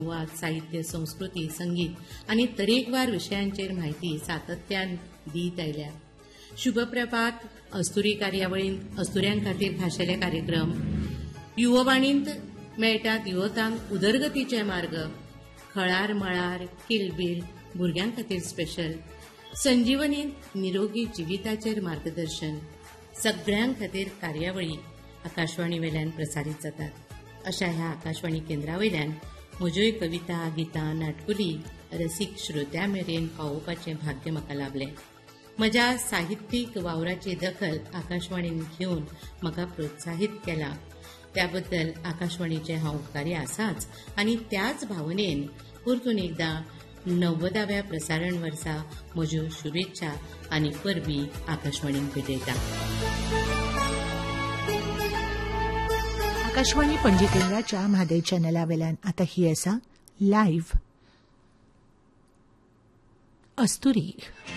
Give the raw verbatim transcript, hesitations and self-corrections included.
संवाद, साहित्य, संस्कृती, संगीत आणि तरेकवार विशयांचेर म्हायती सातत्यान दीत आयल्या. शुभप्रभात अस्तुरी कार्यावळींत अस्तुऱ्यां खातीर खाशेले कार्यक्रम, युववाणींत मेळटात युवतांक उदरगतीचे मार्ग, खळार मळार, किलबिल भुरग्यां खातीर स्पेशल, संजीवनींत निरोगी जिविताचेर मार्गदर्शन, सगळ्यां खातीर कार्यावळी आकाशवाणी वेल्यान प्रसारीत जातात. अशा ह्या आकाशवाणी केंद्रा वयल्यान म्हज्योय कविता, गितां, नाटकुली रसीक श्रोत्यां मेरेन पावोवपाचें भाग्य म्हाका लाभलें. म्हज्या साहित्यीक वावराची दखल आकाशवाणीन घेवन म्हाका प्रोत्साहीत केला. त्याबद्दल आकाशवाणीचे हांव उपकारी आसाच आनी त्याच भावनेन परतून एकदां णव्वदाव्या प्रसारण वर्सा म्हज्यो शुभेच्छा आनी परबी आकाशवाणीन भेटयता. आकाशवाणी पणजी केंद्राच्या म्हादय चॅनला वेल्यान आतां ही आसा लायव्ह अस्तुरी.